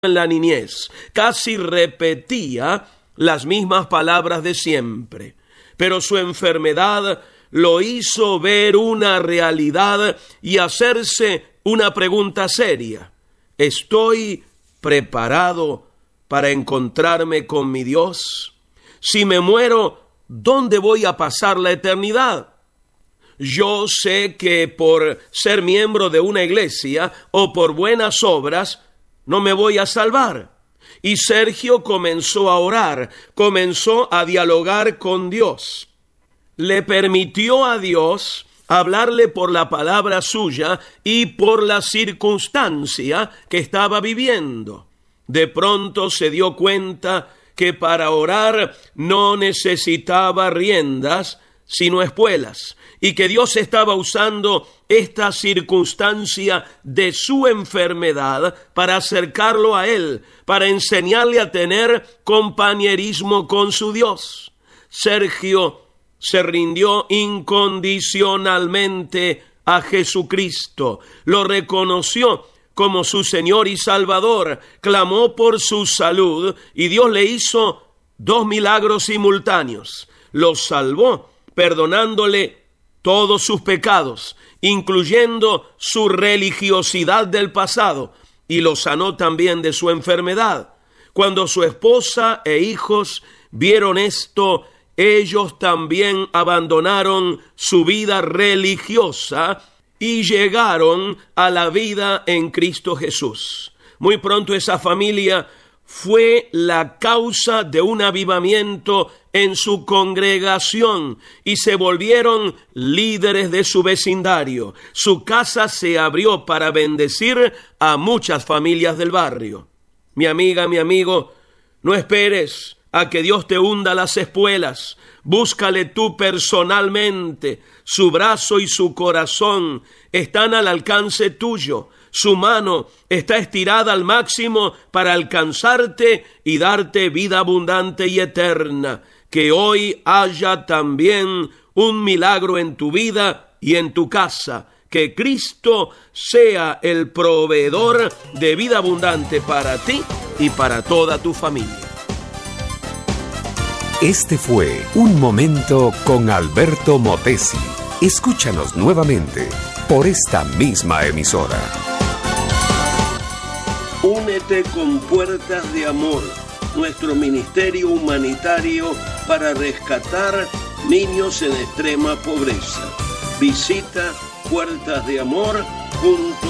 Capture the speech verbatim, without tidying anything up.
en la niñez. Casi repetía las mismas palabras de siempre, pero su enfermedad lo hizo ver una realidad y hacerse una pregunta seria. ¿Estoy preparado para encontrarme con mi Dios? Si me muero, ¿dónde voy a pasar la eternidad? Yo sé que por ser miembro de una iglesia o por buenas obras, no me voy a salvar. Y Sergio comenzó a orar, comenzó a dialogar con Dios. Le permitió a Dios hablarle por la palabra suya y por la circunstancia que estaba viviendo. De pronto se dio cuenta que para orar no necesitaba riendas, sino espuelas, y que Dios estaba usando esta circunstancia de su enfermedad para acercarlo a Él, para enseñarle a tener compañerismo con su Dios. Sergio se rindió incondicionalmente a Jesucristo, lo reconoció como su Señor y Salvador, clamó por su salud y Dios le hizo dos milagros simultáneos. Lo salvó perdonándole todos sus pecados, incluyendo su religiosidad del pasado, y lo sanó también de su enfermedad. Cuando su esposa e hijos vieron esto, ellos también abandonaron su vida religiosa y llegaron a la vida en Cristo Jesús. Muy pronto esa familia fue la causa de un avivamiento en su congregación y se volvieron líderes de su vecindario. Su casa se abrió para bendecir a muchas familias del barrio. Mi amiga, mi amigo, no esperes a que Dios te hunda las espuelas. Búscale tú personalmente. Su brazo y su corazón están al alcance tuyo. Su mano está estirada al máximo para alcanzarte y darte vida abundante y eterna. Que hoy haya también un milagro en tu vida y en tu casa. Que Cristo sea el proveedor de vida abundante para ti y para toda tu familia. Este fue Un Momento con Alberto Motesi. Escúchanos nuevamente por esta misma emisora. Únete con Puertas de Amor, nuestro ministerio humanitario para rescatar niños en extrema pobreza. Visita puertas de amor punto